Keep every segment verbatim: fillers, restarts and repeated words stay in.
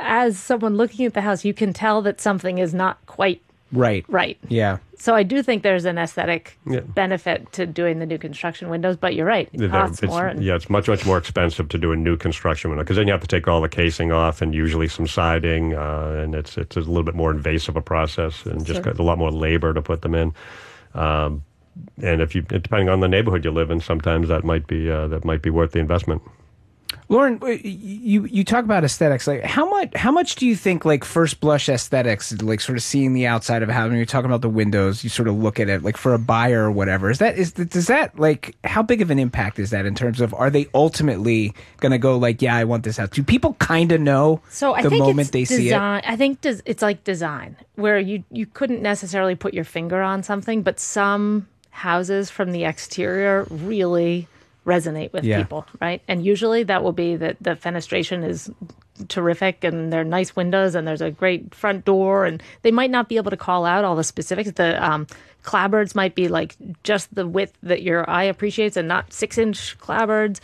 as someone looking at the house, you can tell that something is not quite right. Right. Yeah. So I do think there's an aesthetic yeah. benefit to doing the new construction windows, but you're right. It There- costs it's- more. And Yeah, it's much, much more expensive to do a new construction window because then you have to take all the casing off and usually some siding, uh, and it's it's a little bit more invasive a process and just Sure. got a lot more labor to put them in. Um, and if you, depending on the neighborhood you live in, sometimes that might be uh, that might be worth the investment. Lauren, you you talk about aesthetics. Like, how much how much do you think, like, first blush aesthetics, like sort of seeing the outside of a house, when you're talking about the windows, you sort of look at it, like, for a buyer or whatever. Is that is does that, like, how big of an impact is that in terms of, are they ultimately going to go like, yeah, I want this house? Do people kind of know So I the think moment it's they see it? design. I think des- it's like design, where you you couldn't necessarily put your finger on something, but some houses from the exterior really resonate with Yeah. people, right? And usually that will be that the fenestration is terrific and they're nice windows and there's a great front door, and they might not be able to call out all the specifics. The um, clapboards might be like just the width that your eye appreciates and not six inch clapboards.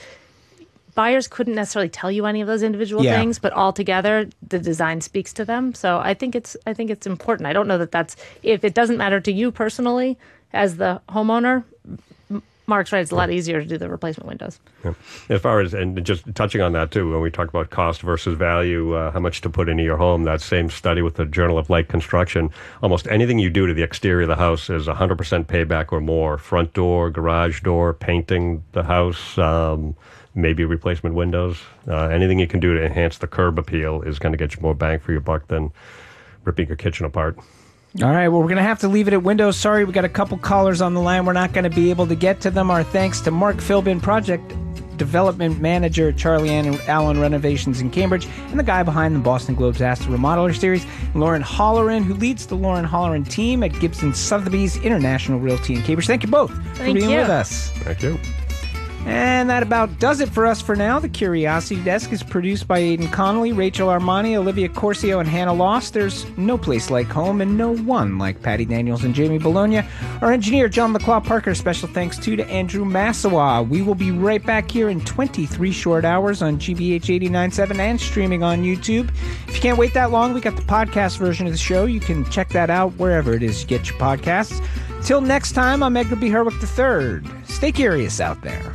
Buyers couldn't necessarily tell you any of those individual Yeah. things, but altogether the design speaks to them. So I think it's I think it's important. I don't know that that's, if it doesn't matter to you personally as the homeowner, Mark's right, it's a lot easier to do the replacement windows. Yeah. As far as, and just touching on that too, when we talk about cost versus value, uh, how much to put into your home, that same study with the Journal of Light Construction, almost anything you do to the exterior of the house is one hundred percent payback or more. Front door, garage door, painting the house, um, maybe replacement windows. Uh, anything you can do to enhance the curb appeal is going to get you more bang for your buck than ripping your kitchen apart. All right, well, we're going to have to leave it at windows. Sorry, we got a couple callers on the line. We're not going to be able to get to them. Our thanks to Mark Philbin, Project Development Manager at Charlie Ann and Allen Renovations in Cambridge, and the guy behind the Boston Globe's Ask the Remodeler series, Lauren Holleran, who leads the Lauren Holleran team at Gibson Sotheby's International Realty in Cambridge. Thank you both Thank for being you. with us. Thank you. And that about does it for us for now. The Curiosity Desk is produced by Aidan Connolly, Rachel Armani, Olivia Corcio, and Hannah Loss. There's no place like home and no one like Patty Daniels and Jamie Bologna. Our engineer, John LaClaw Parker. Special thanks too to Andrew Massawa. We will be right back here in twenty-three short hours on G B H eighty-nine point seven and streaming on YouTube. If you can't wait that long, we got the podcast version of the show. You can check that out wherever it is you get your podcasts. Till next time, I'm Edgar B. Herwick the third. Stay curious out there.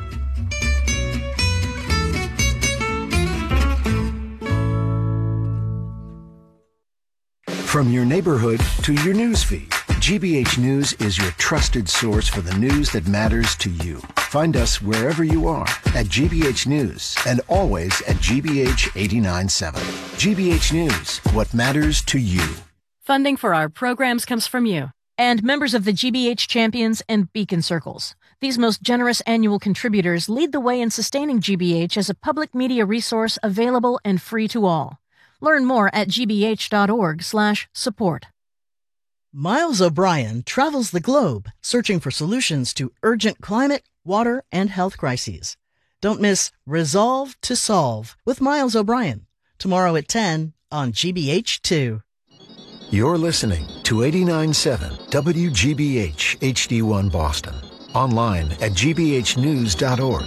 From your neighborhood to your newsfeed, G B H News is your trusted source for the news that matters to you. Find us wherever you are at G B H News and always at G B H eighty-nine point seven. G B H News, what matters to you. Funding for our programs comes from you and members of the G B H Champions and Beacon Circles. These most generous annual contributors lead the way in sustaining G B H as a public media resource available and free to all. Learn more at gbh.org slash support. Miles O'Brien travels the globe searching for solutions to urgent climate, water, and health crises. Don't miss Resolve to Solve with Miles O'Brien, tomorrow at ten on G B H two. You're listening to eighty-nine point seven W G B H H D one Boston. Online at g b h news dot org.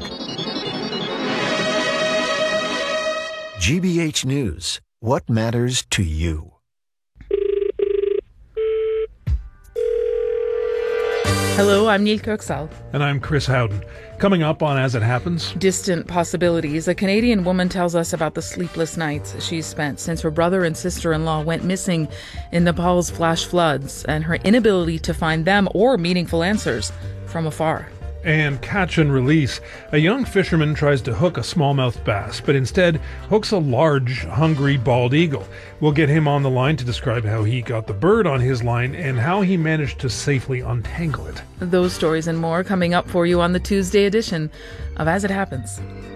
G B H News. What matters to you? Hello, I'm Neil Kirksall. And I'm Chris Howden. Coming up on As It Happens. Distant Possibilities. A Canadian woman tells us about the sleepless nights she's spent since her brother and sister-in-law went missing in Nepal's flash floods and her inability to find them or meaningful answers from afar. And Catch and Release. A young fisherman tries to hook a smallmouth bass, but instead hooks a large, hungry bald eagle. We'll get him on the line to describe how he got the bird on his line and how he managed to safely untangle it. Those stories and more coming up for you on the Tuesday edition of As It Happens.